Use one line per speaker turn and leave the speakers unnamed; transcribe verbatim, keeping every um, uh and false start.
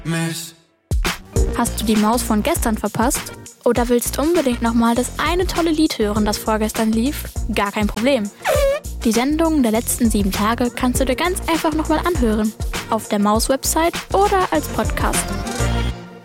Miss.
Hast du die Maus von gestern verpasst? Oder willst unbedingt nochmal das eine tolle Lied hören, das vorgestern lief? Gar kein Problem. Die Sendungen der letzten sieben Tage kannst du dir ganz einfach nochmal anhören. Auf der Maus-Website oder als Podcast.